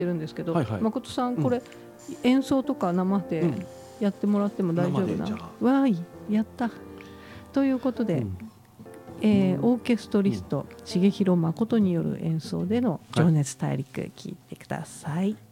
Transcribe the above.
るんですけど、 はいはい、 誠さんうんこれ演奏とか生うでん、 やってもらっても大丈夫な、 生でじゃあ、 わーいやったということで、 うんオーケストリスト、重弘誠による演奏でのはい情熱大陸聞いてください。